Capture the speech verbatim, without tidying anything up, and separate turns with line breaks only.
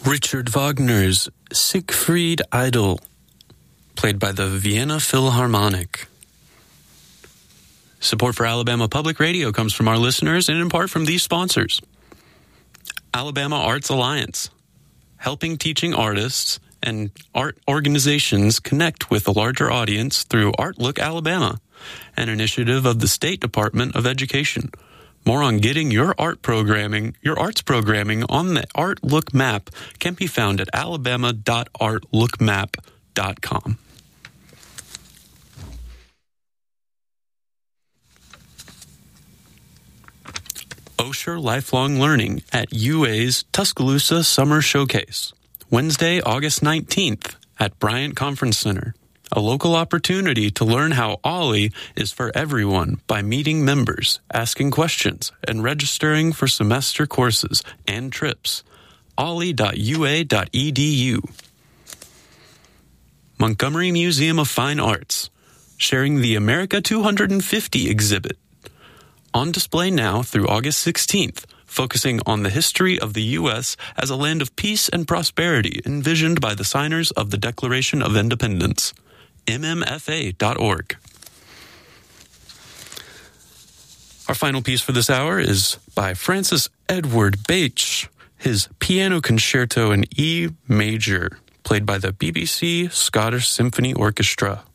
Richard Wagner's Siegfried Idle, played by the Vienna Philharmonic. Support for Alabama Public Radio comes from our listeners and in part from these sponsors. Alabama Arts Alliance, helping teaching artists and art organizations connect with a larger audience through Art Look Alabama, an initiative of the State Department of Education. More on getting your art programming, your arts programming on the Art Look map can be found at alabama dot art look map dot com. Osher Lifelong Learning at U A's Tuscaloosa Summer Showcase, Wednesday, August nineteenth at Bryant Conference Center. A local opportunity to learn how Ollie is for everyone by meeting members, asking questions, and registering for semester courses and trips. ollie dot u a dot e d u. Montgomery Museum of Fine Arts, sharing the America two hundred fifty exhibit. On display now through August sixteenth, focusing on the history of the U S as a land of peace and prosperity envisioned by the signers of the Declaration of Independence. m m f a dot org. Our final piece for this hour is by Francis Edward Bache, his Piano Concerto in E Major, played by the B B C Scottish Symphony Orchestra.